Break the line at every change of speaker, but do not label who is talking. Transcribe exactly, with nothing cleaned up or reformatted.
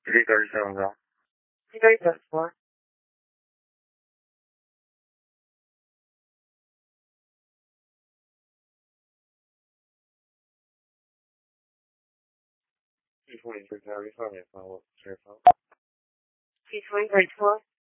three thirty-seven, bro.
three thirty-seven, four.
two twenty-six, how are you? Sorry, I follow up. Sure, follow.
two twenty-six, four.